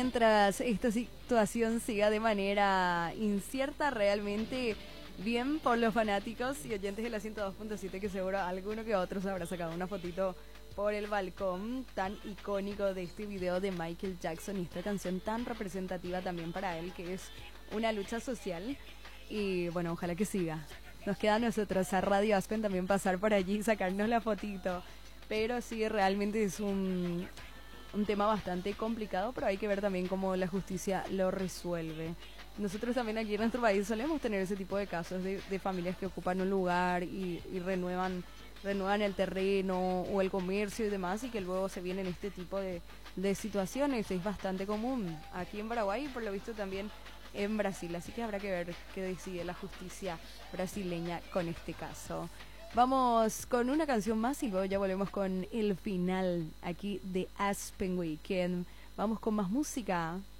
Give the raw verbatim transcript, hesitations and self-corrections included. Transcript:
mientras esta situación siga de manera incierta, realmente bien por los fanáticos y oyentes de la ciento dos punto siete, que seguro alguno que otro se habrá sacado una fotito por el balcón tan icónico de este video de Michael Jackson y esta canción tan representativa también para él, que es una lucha social. Y bueno, ojalá que siga. Nos queda a nosotros, a Radio Aspen, también pasar por allí y sacarnos la fotito. Pero sí, realmente es un, un tema bastante complicado, pero hay que ver también cómo la justicia lo resuelve. Nosotros también aquí en nuestro país solemos tener ese tipo de casos de, de familias que ocupan un lugar y, y renuevan, renuevan el terreno o el comercio y demás, y que luego se vienen este tipo de, de situaciones. Es bastante común aquí en Paraguay y por lo visto también en Brasil, así que habrá que ver qué decide la justicia brasileña con este caso. Vamos con una canción más y luego ya volvemos con el final aquí de Aspen Weekend. Vamos con más música.